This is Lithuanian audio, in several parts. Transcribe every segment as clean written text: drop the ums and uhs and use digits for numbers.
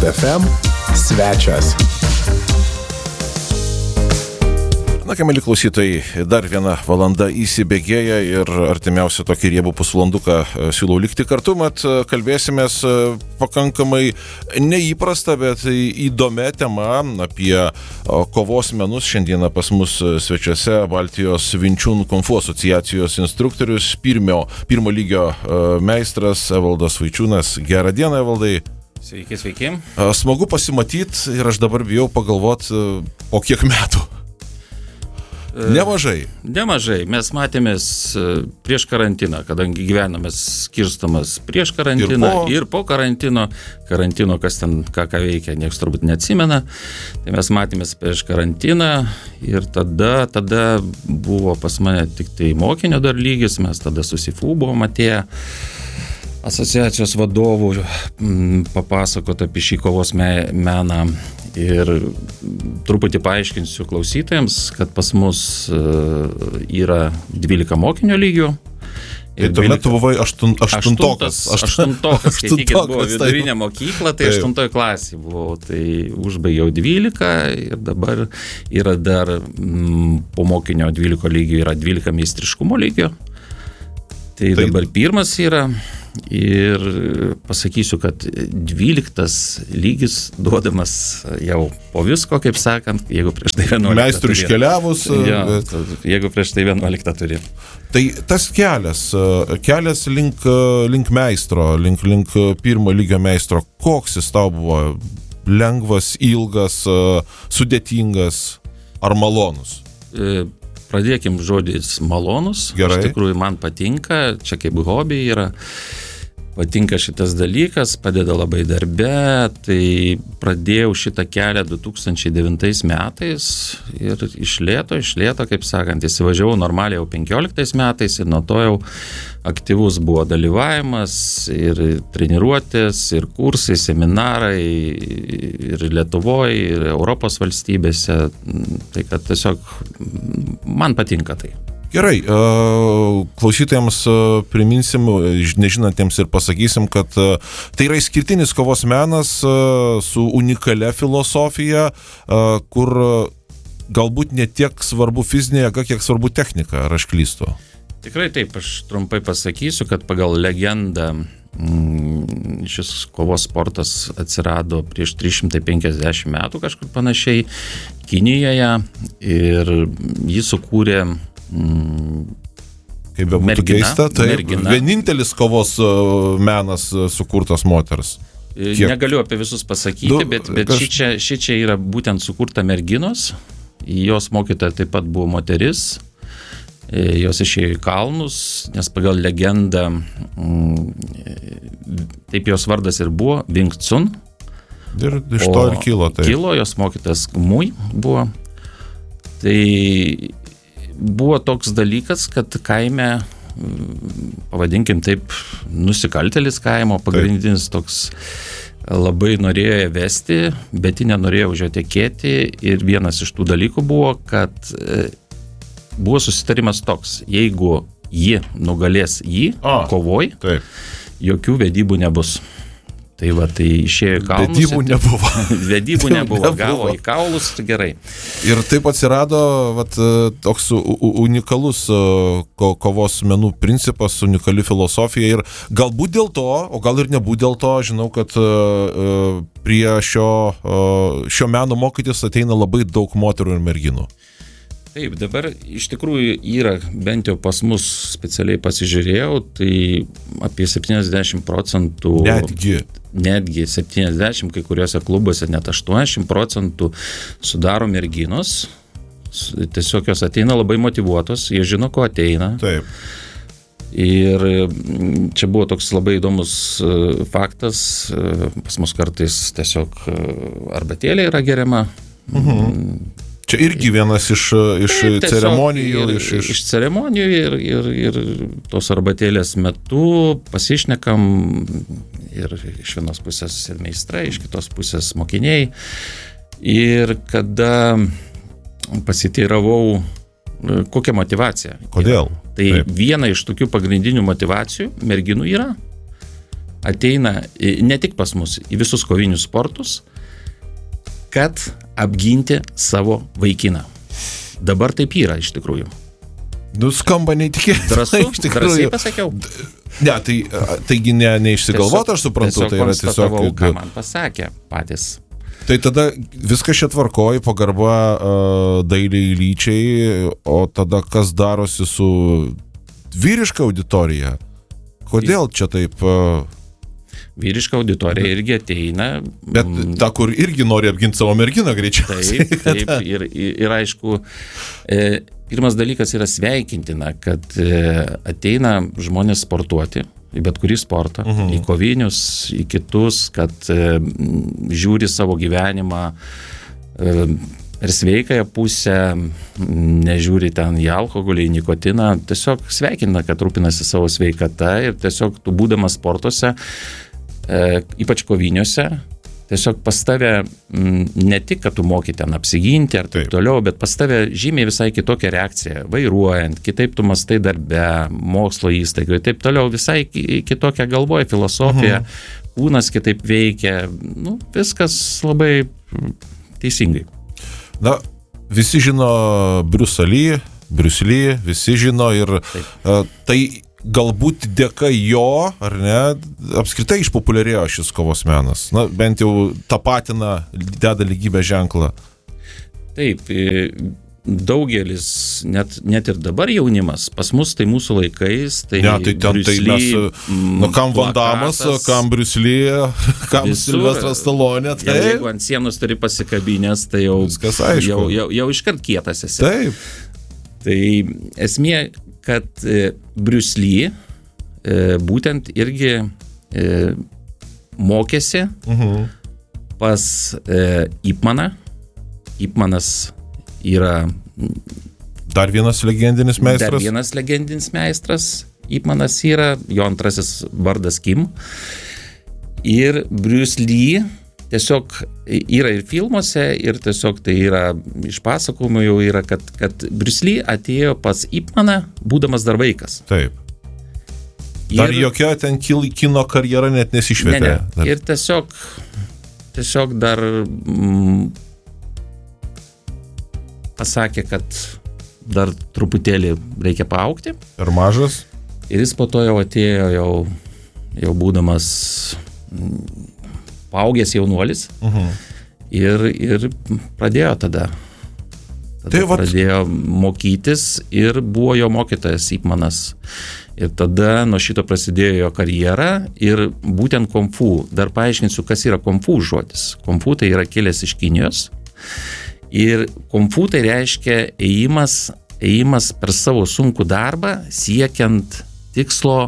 FM svečias. Na, mėly klausytojai, dar viena valanda įsibėgėja ir artimiausią tokį riebų pusvalanduką siūlau likti kartu, mat kalbėsimės pakankamai neįprasta, bet įdomia tema apie kovos menus. Šiandieną pas mus svečiuose Baltijos Vinčiūn Kung Fu asociacijos instruktorius, pirmo lygio meistras Evaldas Vaičiūnas. Gerą dieną, Evaldai. Sveiki, sveiki. Smagu pasimatyti ir aš dabar bijau pagalvoti, po kiek metų. Nemažai. Mes matėmės prieš karantiną, kadangi gyvename skirstomas prieš karantiną ir po karantino, kas ten ką veikia, niekas turbūt neatsimena. Tai mes matėmės prieš karantiną ir tada buvo pas mane tik tai mokinio dar lygis, mes tada su Sifu buvom atėję asociacijos vadovų papasakoti apie šį kovos meną. Ir truputį paaiškinsiu klausytojams, kad pas mus yra 12 mokinio lygių. Ir tuomet tu buvai aštuntokas. Aštuntokas, kai tik buvo vidurinė mokykla, tai 8 klasė buvau. Tai užbaigiau 12 ir dabar yra dar po mokinio 12 lygių yra 12 meistriškumo lygio. Tai dabar pirmas yra. Ir pasakysiu, kad 12 lygis duodamas jau po visko, kaip sakant, jeigu prieš tai 11 meistrų iškeliavus. Jeigu prieš tai 11 turi. Tai tas kelias link meistro, link pirmo lygio meistro, koks jis tau buvo? Lengvas, ilgas, sudėtingas ar malonus? Pradėkim žodis malonus. Gerai. Iš tikrųjų man patinka, čia kaip hobi yra. Patinka šitas dalykas, padeda labai darbe, tai pradėjau šitą kelią 2009 metais ir iš lėto, kaip sakant, įsivažiavau normaliai jau 15 metais ir nuo to jau aktyvus buvo dalyvavimas ir treniruotės, ir kursai, seminarai, ir Lietuvoje, ir Europos valstybėse, tai kad tiesiog man patinka tai. Gerai, klausytojams priminsim, nežinantiems ir pasakysim, kad tai yra išskirtinis kovos menas su unikalia filosofija, kur galbūt ne tiek svarbu fizinė jėga, kiek svarbu technika, ar aš klystu? Tikrai taip, aš trumpai pasakysiu, kad pagal legendą šis kovos sportas atsirado prieš 350 metų kažkur panašiai Kinijoje ir jį sukūrė kaip bebūtų keista, tai mergina. Vienintelis kovos menas sukurtas moters. Negaliu apie visus pasakyti, bet šičia yra būtent sukurta merginos. Jos mokytoja taip pat buvo moteris. Jos išėjo į kalnus, nes pagal legendą taip jos vardas ir buvo Wing Chun. Ir iš to ir kilo. Tai. Kilo, jos mokytas Mui buvo. Tai buvo toks dalykas, kad kaime, pavadinkim taip, nusikaltėlis kaimo, pagrindinis toks labai norėjo vesti, bet ji nenorėjo už jo tekėti ir vienas iš tų dalykų buvo, kad buvo susitarimas toks, jeigu ji nugalės jį kovoj, taip. Jokių vedybų nebus. Tai va, tai išėjo į kalnus. Vedybų nebuvo. Gavo į kaulus, gerai. Ir taip atsirado toks unikalus kovos menų principas, unikali filosofija ir galbūt dėl to, o gal ir nebūt dėl to, žinau, kad prie šio meno mokytis ateina labai daug moterų ir merginų. Taip, dabar iš tikrųjų yra, bent jau pas mus specialiai pasižiūrėjau, tai apie 70%, netgi 70, kai kuriuose klubuose net 80% sudaro merginos. Tiesiog jos ateina labai motyvuotos, jie žino, ko ateina. Taip. Ir čia buvo toks labai įdomus faktas, pas mus kartais tiesiog arbatėlė yra geriama. Čia irgi vienas iš ceremonijų. Iš ceremonijų ir tos arbatėlės metu pasišnekam ir iš vienos pusės ir meistrai, iš kitos pusės mokiniai. Ir kada pasiteiravau, kokia motyvacija. Kodėl? Tai viena iš tokių pagrindinių motyvacijų merginų yra ateina ne tik pas mus, į visus kovinius sportus, kad apginti savo vaikiną. Dabar taip yra iš tikrųjų. Skamba neįtikėtinai. Drąsiai pasakiau. Ne, taigi neišsigalvota, aš suprantu. Tiesiog konstatavau, ką man pasakė patys. Tai tada viskas čia tvarkoja, pagarba dailiai lyčiai, o tada kas darosi su vyriška auditorija? Kodėl čia taip... Vyriška auditorija irgi ateina. Bet ta, kur irgi nori apginti savo merginą greičiausiai. Taip, ir aišku, pirmas dalykas yra sveikintina, kad ateina žmonės sportuoti, į bet kurį sportą, į kovinius, į kitus, kad žiūri savo gyvenimą per sveikąją pusę, nežiūri ten į alkoholį, į nikotiną, tiesiog sveikintina, kad rūpinasi savo sveikata ir tiesiog tu būdamas sportuose, ypač koviniuose, tiesiog pas tave ne tik, kad tu moki ten apsiginti ar taip toliau, bet pas tave žymiai visai kitokia reakcija, vairuojant, kitaip tu mąstai darbe, mokslo įstaigoje, taip toliau, visai kitokia galvoja, filosofija, kūnas kitaip veikia, viskas labai teisingai. Na, visi žino Bruce Lee, visi žino ir tai galbūt dėka jo, ar ne, apskritai išpopuliarėjo šis kovos menas. Na, bent jau tapatina, deda lygybę ženklą. Taip, daugelis, net ir dabar jaunimas, pas mus tai mūsų laikais, tai Bruce Lee, kam Van Dammas, kam Bruce Lee, kam Silvestras Stallone. Jeigu ant sienos turi pasikabinės, tai jau iškart kietas esi. Taip. Tai esmė, kad Bruce Lee būtent irgi mokėsi pas Ip Maną. Ip Manas yra dar vienas legendinis meistras. Ip Manas yra, jo antrasis vardas Kim. Ir Bruce Lee tiesiog yra ir filmuose, ir tiesiog tai yra iš pasakojimų jau yra, kad Bruce Lee atėjo pas Ip Maną, būdamas dar vaikas. Taip. Dar jokia ten kino karjera net nesišvietė. Ne. Ir tiesiog dar pasakė, kad dar truputėlį reikia paaugti. Ir mažas. Ir jis po to jau atėjo jau būdamas paaugęs jaunuolis ir pradėjo tada pradėjo mokytis ir buvo jo mokytojas Ip Manas. Ir tada nuo šito prasidėjo jo karjera ir būtent kung fu. Dar paaiškinsiu, kas yra kung fu žodis. Kung fu tai yra kilęs iš Kinijos ir kung fu tai reiškia ėjimas per savo sunkų darbą siekiant tikslo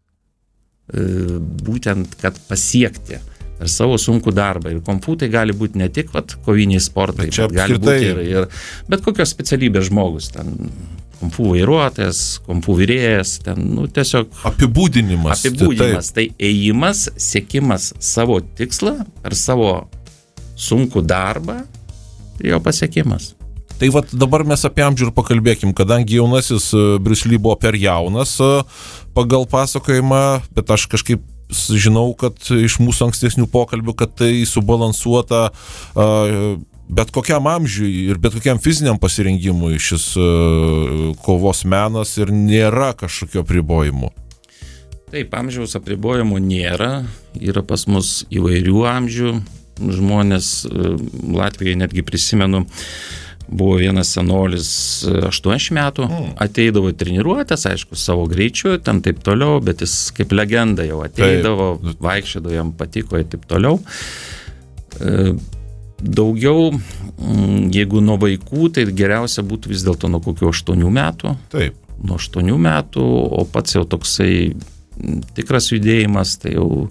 būtent, kad pasiekti per savo sunkų darbą. Ir kung fu tai gali būti ne tik koviniai sportai, bet gali būti ir bet kokios specialybės žmogus. Ten kung fu vairuotojas, kung fu virėjas, ten, tiesiog... Apibūdinimas. Tai ėjimas, siekimas savo tikslą per savo sunkų darbą ir jo pasiekimas. Tai dabar mes apie amžių ir pakalbėkim, kadangi jaunasis Bruce Lee buvo per jaunas pagal pasakojimą, bet aš kažkaip žinau, kad iš mūsų ankstesnių pokalbių, kad tai subalansuota bet kokiam amžiui ir bet kokiam fiziniam pasirengimui šis kovos menas ir nėra kažkokio apribojimų. Taip, amžiaus apribojimų nėra, yra pas mus įvairių amžių žmonės, Latvijoje netgi prisimenu, buvo vienas senolis 80 metų, ateidavo treniruotės, aišku, savo greičiu, ten taip toliau, bet jis kaip legenda jau ateidavo, vaikščiodavo, jam patiko ir taip toliau. Daugiau, jeigu nuo vaikų, tai geriausia būtų vis dėlto nuo kokių 8 metų. Taip. Nuo 8 metų, o pats jau toksai tikras judėjimas, tai jau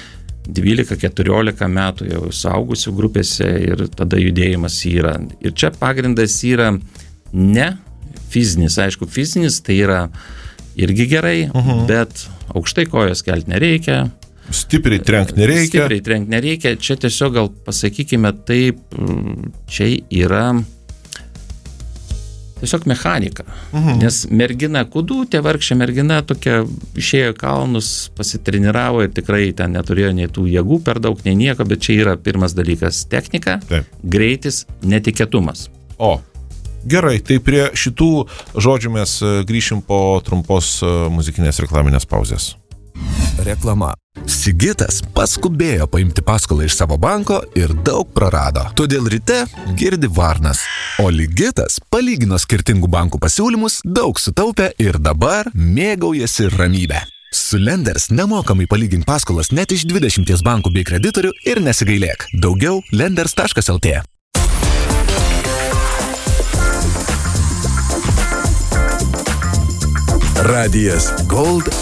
12-14 metų jau suaugusių grupėse ir tada judėjimas yra. Ir čia pagrindas yra ne fizinis. Aišku, fizinis tai yra irgi gerai, bet aukštai kojos kelti nereikia. Stipriai trenkti nereikia. Čia tiesiog gal pasakykime taip, čia yra Tiesiog mechanika. Nes mergina kudutė, vargšė mergina tokia išėjo kalnus, pasitreniravo ir tikrai ten neturėjo nei tų jėgų per daug, nei nieko, bet čia yra pirmas dalykas - technika, greitis, netikėtumas. O, gerai, tai prie šitų žodžių mes grįšim po trumpos muzikinės reklaminės pauzės. Reklama. Sigitas paskubėjo paimti paskolą iš savo banko ir daug prarado. Todėl ryte girdi varnas. O Ligitas palygino skirtingų bankų pasiūlymus, daug sutaupė ir dabar mėgaujasi ramybę. Su Lenders nemokamai palygink paskolas net iš 20 bankų bei kreditorių ir nesigailėk. Daugiau lenders.lt. Radijas Gold